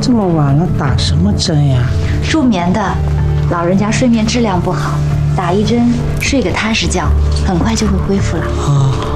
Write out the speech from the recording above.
这么晚了，打什么针呀？ 助眠的，老人家睡眠质量不好，打一针睡个踏实觉，很快就会恢复了。 啊。